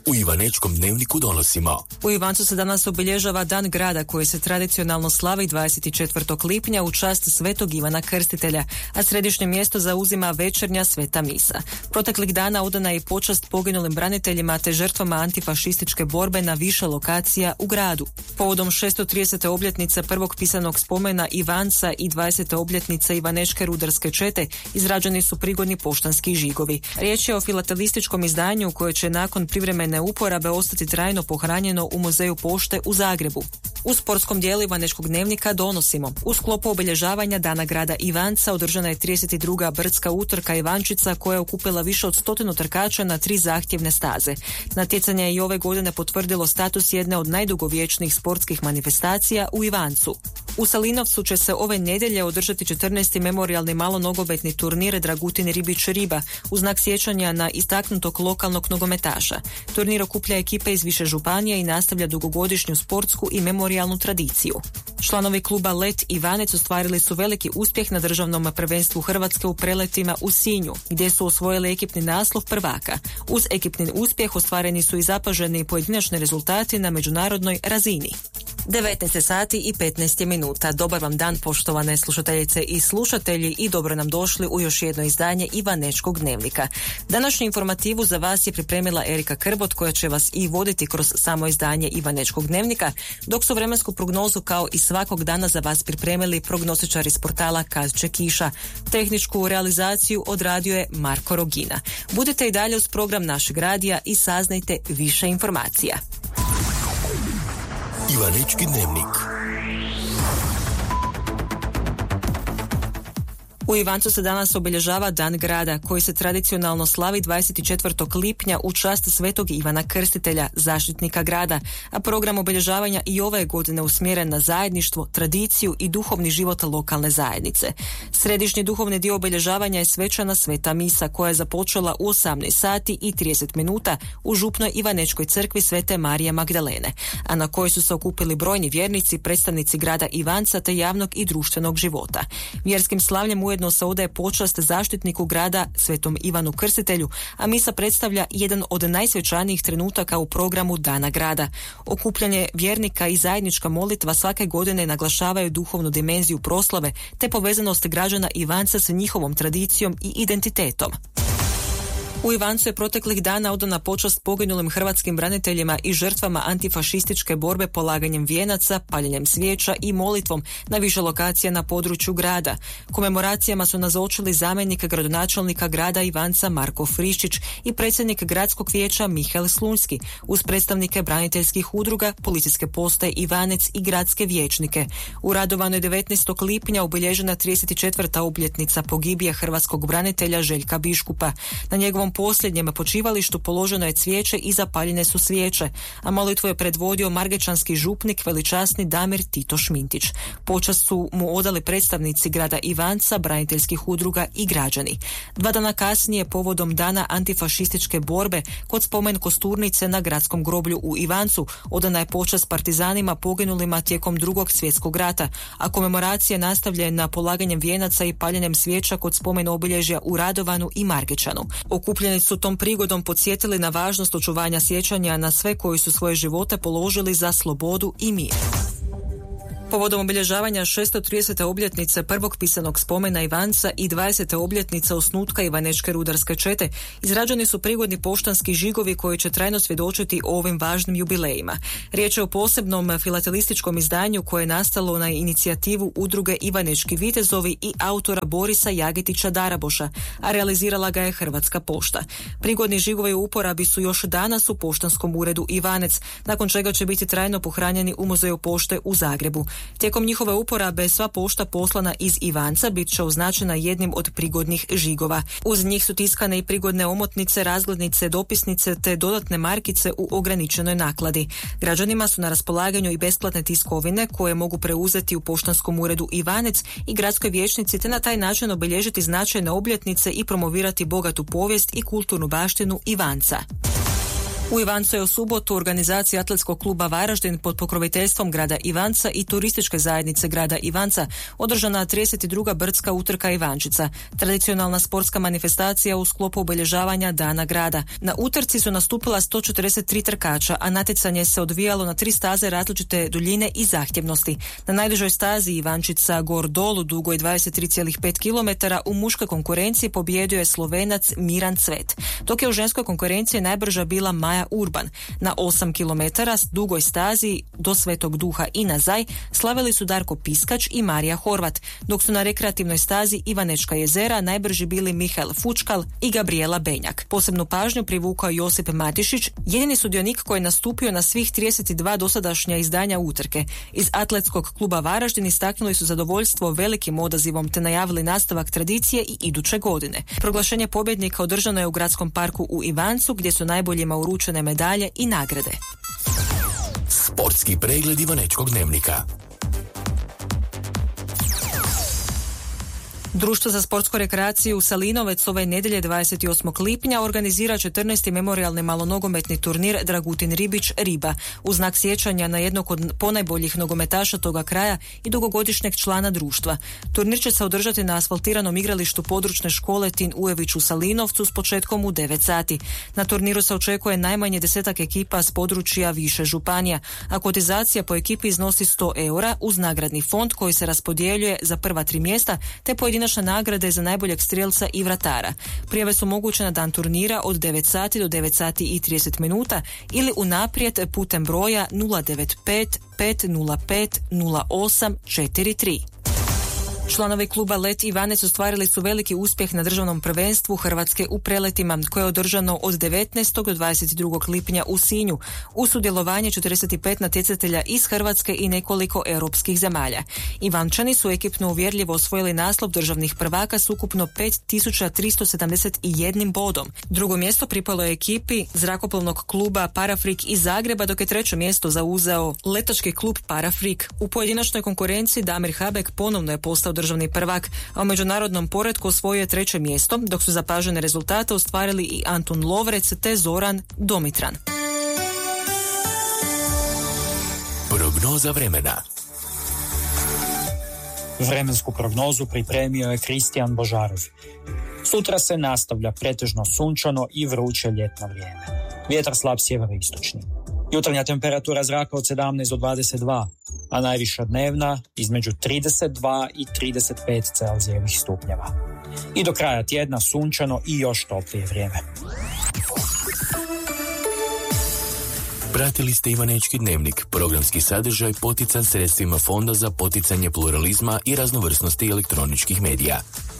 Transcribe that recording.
U Ivanečkom dnevniku donosimo. U Ivancu se danas obilježava Dan grada koji se tradicionalno slavi 24. lipnja u čast Svetog Ivana Krstitelja, a središnje mjesto zauzima večernja sveta misa. Proteklih dana odana je i počast poginulim braniteljima te žrtvama antifašističke borbe na više lokacija u gradu. Povodom 630. obljetnice prvog pisanog spomena Ivanca i 20. obljetnice Ivanečke rudarske čete izrađeni su prigodni poštanski žigovi. Riječ je o filatelističkom izdanju koje će nakon privremene uporabe ostati trajno pohranjeno u Muzeju pošte u Zagrebu. U sportskom dijelu Ivanečkog dnevnika donosimo. U sklopu obilježavanja Dana grada Ivanca održana je 32. brdska utrka Ivančica koja je okupila više od 100 trkača na 3 zahtjevne staze. Natjecanje je i ove godine potvrdilo status jedne od najdugovječnijih sportskih manifestacija u Ivancu. U Salinovcu će se ove nedjelje održati 14. memorijalni malonogometni turnir Dragutin Ribić Riba u znak sjećanja na istaknutog lokalnog nogometaša. Turnir okuplja ekipe iz više županija i nastavlja dugogodišnju sportsku i memorijalnu tradiciju. Članovi kluba Let Ivanec ostvarili su veliki uspjeh na državnom prvenstvu Hrvatske u preletima u Sinju, gdje su osvojili ekipni naslov prvaka. Uz ekipni uspjeh ostvareni su i zapaženi pojedinačni rezultati na međunarodnoj razini. 19 sati i 15 minuta. Dobar vam dan, poštovane slušateljice i slušatelji, i dobro nam došli u još jedno izdanje Ivanečkog dnevnika. Današnju informativu za vas je pripremila Erika Krbot, koja će vas i voditi kroz samo izdanje Ivanečkog dnevnika, dok su vremensku prognozu kao i svakog dana za vas pripremili prognostičari iz portala Kad će kiša. Tehničku realizaciju odradio je Marko Rogina. Budite i dalje uz program našeg radija i saznajte više informacija. Ivanečki dnevnik. U Ivancu se danas obilježava Dan grada koji se tradicionalno slavi 24. lipnja u čast Svetog Ivana Krstitelja, zaštitnika grada, a program obilježavanja i ove godine usmjeren na zajedništvo, tradiciju i duhovni život lokalne zajednice. Središnji duhovni dio obilježavanja je svečana sveta misa koja je započela u 18 sati i 30 minuta u župnoj Ivanečkoj crkvi Svete Marije Magdalene, a na kojoj su se okupili brojni vjernici, predstavnici grada Ivanca te javnog i društvenog života. Vjerskim slavljem ujedno se odaje počast zaštitniku grada Svetom Ivanu Krstitelju, a misa predstavlja jedan od najsvečanijih trenutaka u programu Dana grada. Okupljanje vjernika i zajednička molitva svake godine naglašavaju duhovnu dimenziju proslave te povezanost građana Ivanca s njihovom tradicijom i identitetom. U Ivancu je proteklih dana odana počast poginulim hrvatskim braniteljima i žrtvama antifašističke borbe polaganjem vijenaca, paljenjem svijeća i molitvom na više lokacija na području grada. Komemoracijama su nazočili zamjenik gradonačelnika grada Ivanca Marko Friščić i predsjednik gradskog vijeća Mihael Slunjski, uz predstavnike braniteljskih udruga, policijske postaje Ivanec i gradske vijećnike. U Radovanu je 19. lipnja obilježena 34. obljetnica pogibije hrvatskog branitelja Željka Biškupa. Na njegovom posljednjem počivalištu položeno je cvijeće i zapaljene su svijeće, a molitvu je predvodio margečanski župnik veličasni Damir Tito Šmintić. Počast su mu odali predstavnici grada Ivanca, braniteljskih udruga i građani. 2 dana kasnije, povodom dana antifašističke borbe, kod spomen kosturnice na gradskom groblju u Ivancu odana je počast partizanima poginulima tijekom Drugog svjetskog rata, a komemoracija nastavljena polaganjem vijenaca i paljenjem svijeća kod spomen obilježja u Radovanu i Margečanu. Okupljeni su tom prigodom podsjetili na važnost očuvanja sjećanja na sve koji su svoje živote položili za slobodu i mir. Povodom obilježavanja 630. obljetnice prvog pisanog spomena Ivanca i 20. obljetnice osnutka Ivanečke rudarske čete izrađeni su prigodni poštanski žigovi koji će trajno svjedočiti o ovim važnim jubilejima. Riječ je o posebnom filatelističkom izdanju koje je nastalo na inicijativu udruge Ivanečki vitezovi i autora Borisa Jagetića Daraboša, a realizirala ga je Hrvatska pošta. Prigodni žigovi u uporabi su još danas u poštanskom uredu Ivanec, nakon čega će biti trajno pohranjeni u Muzeju pošte u Zagrebu. Tijekom njihove uporabe sva pošta poslana iz Ivanca bit će označena jednim od prigodnih žigova. Uz njih su tiskane i prigodne omotnice, razglednice, dopisnice te dodatne markice u ograničenoj nakladi. Građanima su na raspolaganju i besplatne tiskovine koje mogu preuzeti u poštanskom uredu Ivanec i gradskoj vijećnici te na taj način obilježiti značajne obljetnice i promovirati bogatu povijest i kulturnu baštinu Ivanca. U Ivancu je u subotu organizacija Atletskog kluba Varaždin pod pokroviteljstvom grada Ivanca i turističke zajednice grada Ivanca održana 32. brdska utrka Ivančica, tradicionalna sportska manifestacija u sklopu obilježavanja Dana grada. Na utrci su nastupila 143 trkača, a natjecanje se odvijalo na 3 staze različite duljine i zahtjevnosti. Na najdužoj stazi Ivančica Gor-Dol dugoj 23,5 km u muškoj konkurenciji pobijedio je Slovenac Miran Cvet, dok je u ženskoj konkurenciji najbrža bila Maja Urban. Na 8 km s dugoj stazi do Svetog Duha i nazaj slavili su Darko Piskač i Marija Horvat, dok su na rekreativnoj stazi Ivanečka jezera najbrži bili Mihael Fučkal i Gabriela Benjak. Posebnu pažnju privukao Josip Matišić, jedini sudionik koji je nastupio na svih 32 dosadašnja izdanja utrke. Iz Atletskog kluba Varaždin istaknuli su zadovoljstvo velikim odazivom te najavili nastavak tradicije i iduće godine. Proglašenje pobjednika održano je u gradskom parku u Ivancu, gdje su najboljima uručene medalje i nagrade. Sportski pregled Ivanečkog dnevnika. Društvo za sportsku rekreaciju Salinovec ove nedjelje 28. lipnja organizira 14. memorijalni malonogometni turnir Dragutin Ribić Riba u znak sjećanja na jednog od ponajboljih nogometaša toga kraja i dugogodišnjeg člana društva. Turnir će se održati na asfaltiranom igralištu područne škole Tin Ujević u Salinovcu s početkom u 9 sati. Na turniru se očekuje najmanje 10 ekipa s područja više županija, a kotizacija po ekipi iznosi 100 eura uz nagradni fond koji se raspodjeljuje za prva 3 mjesta te pojedinačne nagrade za najboljeg strijelca i vratara. Prijave su moguće na dan turnira od 9 sati do 9 sati i 30 minuta ili unaprijed putem broja 095 505 0843. Članovi kluba Let Ivanec ostvarili su veliki uspjeh na državnom prvenstvu Hrvatske u preletima, koje je održano od 19. do 22. lipnja u Sinju, uz sudjelovanje 45 natjecatelja iz Hrvatske i nekoliko europskih zemalja. Ivančani su ekipno uvjerljivo osvojili naslov državnih prvaka s ukupno 5371 bodom. Drugo mjesto pripalo je ekipi zrakoplovnog kluba Parafrik iz Zagreba, dok je treće mjesto zauzeo letački klub Parafrik. U pojedinačnoj konkurenciji Damir Habek ponovno je postao državni prvak, a u međunarodnom poretku osvojio je treće mjesto, dok su zapažene rezultate ostvarili i Antun Lovrec te Zoran Domitran. Prognoza vremena. Vremensku prognozu pripremio je Kristijan Božarov. Sutra se nastavlja pretežno sunčano i vruće ljetno vrijeme. Vjetar slab sjeveroistočni. Jutarnja temperatura zraka od 17 do 22, a najviša dnevna između 32 i 35 Celzijevih stupnjeva. I do kraja tjedna sunčano i još toplije vrijeme. Pratili ste Ivanečki dnevnik, programski sadržaj potican sredstvima Fonda za poticanje pluralizma i raznovrsnosti elektroničkih medija.